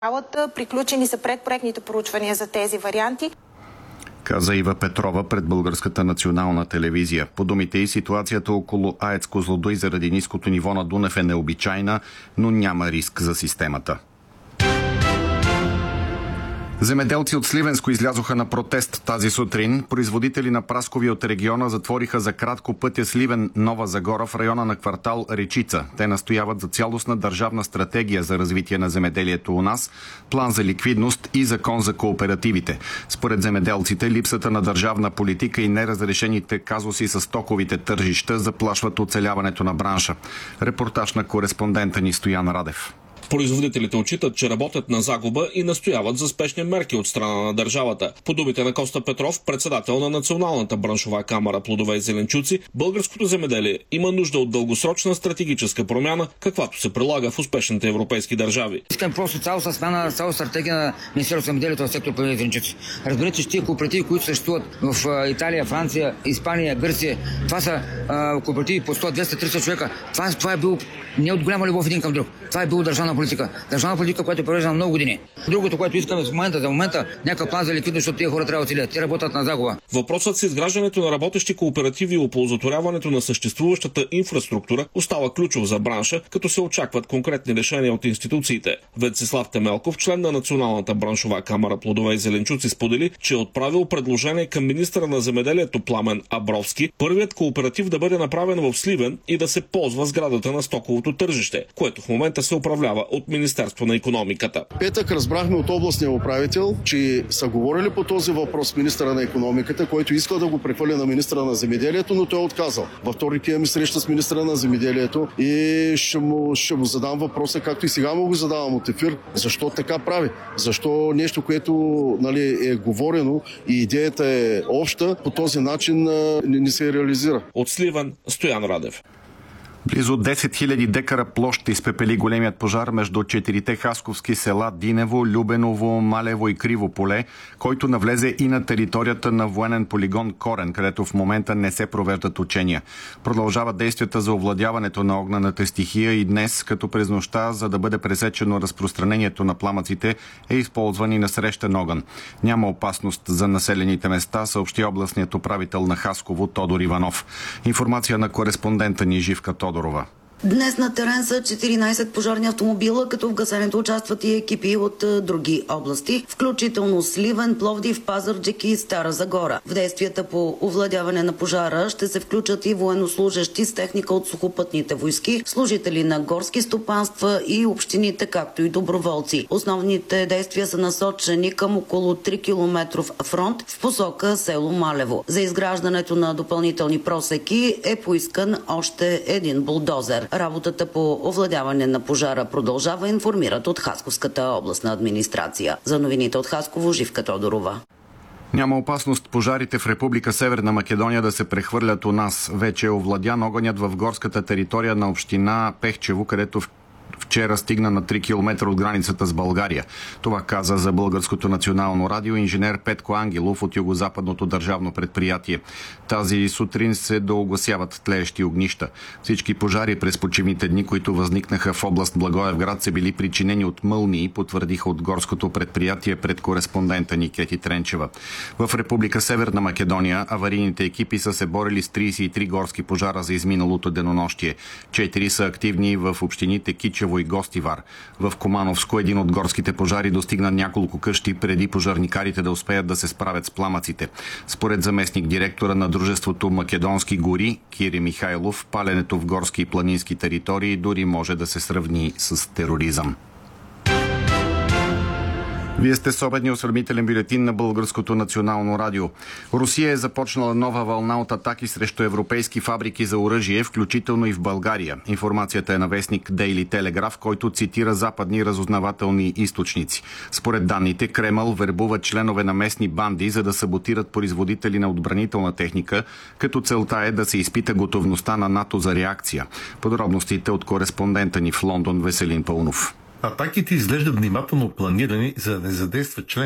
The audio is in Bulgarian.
Приключени са предпроектните проучвания за тези варианти. Каза Ива Петрова пред Българската национална телевизия. По думите й, ситуацията около АЕЦ Козлодуй заради ниското ниво на Дунав е необичайна, но няма риск за системата. Земеделци от Сливенско излязоха на протест тази сутрин. Производители на праскови от региона затвориха за кратко пътя Сливен-Нова Загора в района на квартал Речица. Те настояват за цялостна държавна стратегия за развитие на земеделието у нас, план за ликвидност и закон за кооперативите. Според земеделците, липсата на държавна политика и неразрешените казуси с стоковите тържища заплашват оцеляването на бранша. Репортаж на кореспондента ни Стоян Радев. Производителите отчитат, че работят на загуба и настояват за спешни мерки от страна на държавата. По думите на Коста Петров, председател на Националната браншова камара плодове и зеленчуци, българското земеделие има нужда от дългосрочна стратегическа промяна, каквато се прилага в успешните европейски държави. Искам просто цялостна смяна, цялостна стратегия на Министерството на земеделието в сектор плодове и зеленчуци. Разберете, че тия кооперативи, които съществуват в Италия, Франция, Испания, Гърция, това са кооперативи по 100, 200, 300 човека. Това е било не от голяма любов един към друг. Това е било държавна политика. Държавна политика, която е провеждана много години. Другото, което искаме за момента, някакъв план за ликвидност, защото тия хора трябва да оцелят. Те работят на загуба. Въпросът с изграждането на работещи кооперативи и оползотворяването на съществуващата инфраструктура остава ключов за бранша, като се очакват конкретни решения от институциите. Венцислав Темелков, член на Националната браншова камара плодове и зеленчуци, сподели, че е отправил предложение към министъра на земеделието Пламен Абровски първият кооператив да бъде направен в Сливен и да се ползва сградата на стоковото тържище, което в момента се управлява от Министерство на икономиката. Петък разбрахме от областния управител, че са говорили по този въпрос с министъра на икономиката, който искал да го прехвърли на министъра на земеделието, но той е отказал. Във вторник имаме среща с министъра на земеделието и ще му задам въпроса, както и сега му го задавам от ефир, защо така прави? Защо нещо, което е говорено и идеята е обща, по този начин не се реализира? От Сливен, Стоян Радев. Близо 10 000 декара площ изпепели големият пожар между четирите хасковски села Динево, Любеново, Малево и Криво поле, който навлезе и на територията на военен полигон Корен, където в момента не се провеждат учения. Продължават действията за овладяването на огнената стихия и днес, като през нощта, за да бъде пресечено разпространението на пламъците, е използван и насрещен огън. Няма опасност за населените места, съобщи областният управител на Хасково Тодор Иванов. Информация на кореспондента ни Живка Тодорова. Днес на терен са 14 пожарни автомобила, като в гасенето участват и екипи от други области, включително Сливен, Пловдив, Пазарджик и Стара Загора. В действията по овладяване на пожара ще се включат и военнослужещи с техника от сухопътните войски, служители на горски стопанства и общините, както и доброволци. Основните действия са насочени към около 3 километров фронт в посока село Малево. За изграждането на допълнителни просеки е поискан още един булдозер. Работата по овладяване на пожара продължава, информират от Хасковската областна администрация. За новините от Хасково, Живка Тодорова. Няма опасност пожарите в Република Северна Македония да се прехвърлят у нас. Вече е овладян огънят в горската територия на община Пехчево, където вчера стигна на 3 км от границата с България. Това каза за Българското национално радио инженер Петко Ангелов от Югозападното държавно предприятие. Тази сутрин се доугасяват тлеещи огнища. Всички пожари през почивните дни, които възникнаха в област Благоевград, са били причинени от мълнии, потвърдиха от горското предприятие пред кореспондента ни Кети Тренчева. В Република Северна Македония аварийните екипи са се борили с 33 горски пожара за изминалото денонощие. 4 са активни в общините Кичево и Гостивар. В Комановско един от горските пожари достигна няколко къщи преди пожарникарите да успеят да се справят с пламъците. Според заместник директора на дружеството Македонски гори Кири Михайлов, паленето в горски и планински територии дори може да се сравни с тероризъм. Вие сте с обедния осведомителен бюлетин на Българското национално радио. Русия е започнала нова вълна от атаки срещу европейски фабрики за оръжие, включително и в България. Информацията е на вестник Daily Telegraph, който цитира западни разузнавателни източници. Според данните, Кремъл вербува членове на местни банди, за да саботират производители на отбранителна техника, като целта е да се изпита готовността на НАТО за реакция. Подробностите от кореспондента ни в Лондон Веселин Пълнов. Атаките изглеждат внимателно планирани, за да не задейства член